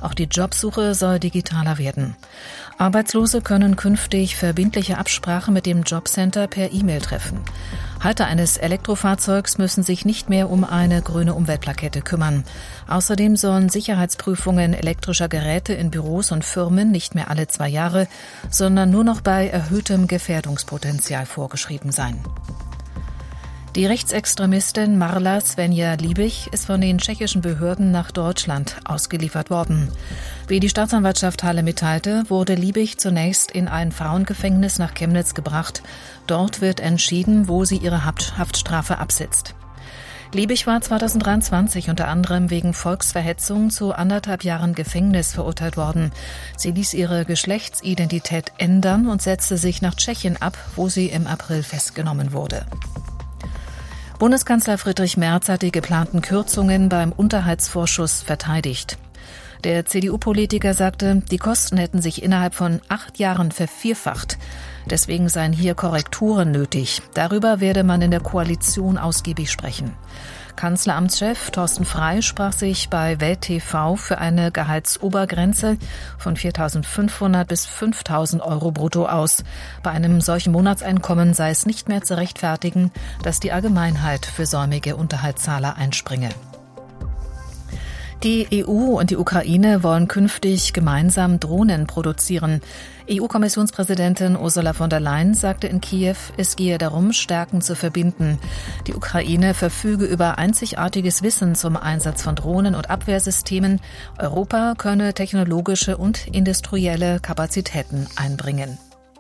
Auch die Jobsuche soll digitaler werden. Arbeitslose können künftig verbindliche Absprachen mit dem Jobcenter per E-Mail treffen. Halter eines Elektrofahrzeugs müssen sich nicht mehr um eine grüne Umweltplakette kümmern. Außerdem sollen Sicherheitsprüfungen elektrischer Geräte in Büros und Firmen nicht mehr alle 2 Jahre, sondern nur noch bei erhöhtem Gefährdungspotenzial vorgeschrieben sein. Die Rechtsextremistin Marla Svenja Liebig ist von den tschechischen Behörden nach Deutschland ausgeliefert worden. Wie die Staatsanwaltschaft Halle mitteilte, wurde Liebig zunächst in ein Frauengefängnis nach Chemnitz gebracht. Dort wird entschieden, wo sie ihre Haftstrafe absitzt. Liebig war 2023 unter anderem wegen Volksverhetzung zu 1,5 Jahren Gefängnis verurteilt worden. Sie ließ ihre Geschlechtsidentität ändern und setzte sich nach Tschechien ab, wo sie im April festgenommen wurde. Bundeskanzler Friedrich Merz hat die geplanten Kürzungen beim Unterhaltsvorschuss verteidigt. Der CDU-Politiker sagte, die Kosten hätten sich innerhalb von 8 Jahren vervierfacht. Deswegen seien hier Korrekturen nötig. Darüber werde man in der Koalition ausgiebig sprechen. Kanzleramtschef Thorsten Frey sprach sich bei Welt TV für eine Gehaltsobergrenze von 4.500 bis 5.000 Euro brutto aus. Bei einem solchen Monatseinkommen sei es nicht mehr zu rechtfertigen, dass die Allgemeinheit für säumige Unterhaltszahler einspringe. Die EU und die Ukraine wollen künftig gemeinsam Drohnen produzieren. EU-Kommissionspräsidentin Ursula von der Leyen sagte in Kiew, es gehe darum, Stärken zu verbinden. Die Ukraine verfüge über einzigartiges Wissen zum Einsatz von Drohnen und Abwehrsystemen. Europa könne technologische und industrielle Kapazitäten einbringen.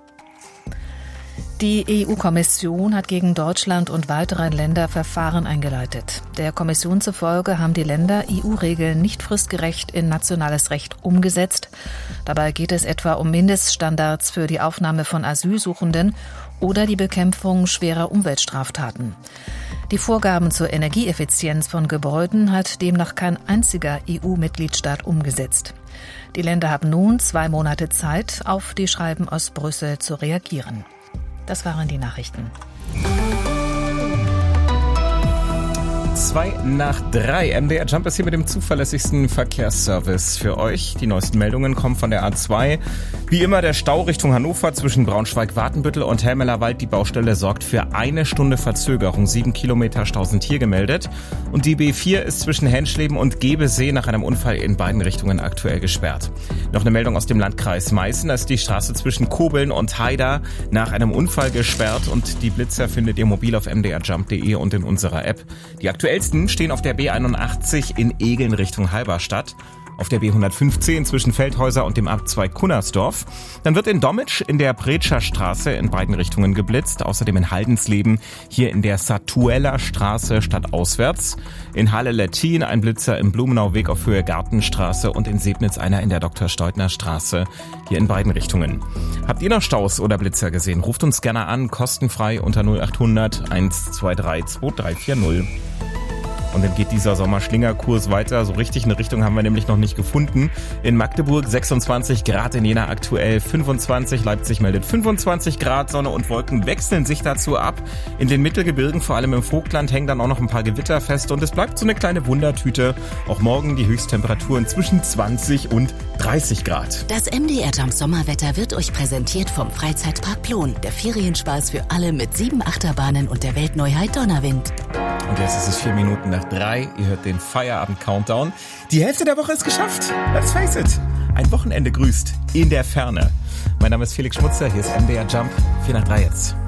Die EU-Kommission hat gegen Deutschland und weitere Länder Verfahren eingeleitet. Der Kommission zufolge haben die Länder EU-Regeln nicht fristgerecht in nationales Recht umgesetzt. Dabei geht es etwa um Mindeststandards für die Aufnahme von Asylsuchenden oder die Bekämpfung schwerer Umweltstraftaten. Die Vorgaben zur Energieeffizienz von Gebäuden hat demnach kein einziger EU-Mitgliedstaat umgesetzt. Die Länder haben nun 2 Monate Zeit, auf die Schreiben aus Brüssel zu reagieren. Das waren die Nachrichten. 2:03. MDR Jump ist hier mit dem zuverlässigsten Verkehrsservice für euch. Die neuesten Meldungen kommen von der A2. Wie immer der Stau Richtung Hannover zwischen Braunschweig-Wartenbüttel und Helmelerwald. Die Baustelle sorgt für 1 Stunde Verzögerung. 7 Kilometer Stau sind hier gemeldet. Und die B4 ist zwischen Henschleben und Gebesee nach einem Unfall in beiden Richtungen aktuell gesperrt. Noch eine Meldung aus dem Landkreis Meißen. Da ist die Straße zwischen Kobeln und Haida nach einem Unfall gesperrt. Und die Blitzer findet ihr mobil auf mdrjump.de und in unserer App. Die aktuellsten stehen auf der B81 in Egeln Richtung Halberstadt, auf der B115 zwischen Feldhäuser und dem Abzweig Kunnersdorf. Dann wird in Dommitsch in der Bretscher Straße in beiden Richtungen geblitzt, außerdem in Haldensleben hier in der Satueller Straße stadtauswärts. In Halle-Lettin ein Blitzer im Blumenauweg auf Höhe Gartenstraße und in Sebnitz einer in der Dr. Straße hier in beiden Richtungen. Habt ihr noch Staus oder Blitzer gesehen? Ruft uns gerne an, kostenfrei unter 0800 123 2340. Und dann geht dieser Sommerschlingerkurs weiter. So richtig eine Richtung haben wir nämlich noch nicht gefunden. In Magdeburg 26 Grad, in Jena aktuell 25. Leipzig meldet 25 Grad. Sonne und Wolken wechseln sich dazu ab. In den Mittelgebirgen, vor allem im Vogtland, hängen dann auch noch ein paar Gewitter fest. Und es bleibt so eine kleine Wundertüte. Auch morgen die Höchsttemperaturen zwischen 20 und 30 Grad. Das MDR Jump Sommerwetter wird euch präsentiert vom Freizeitpark Plon. Der Ferienspaß für alle mit 7 Achterbahnen und der Weltneuheit Donnerwind. Und jetzt ist es 4 Minuten nach 3. Ihr hört den Feierabend-Countdown. Die Hälfte der Woche ist geschafft. Let's face it. Ein Wochenende grüßt in der Ferne. Mein Name ist Felix Schmutzer. Hier ist MDR Jump. 4 nach 3 jetzt.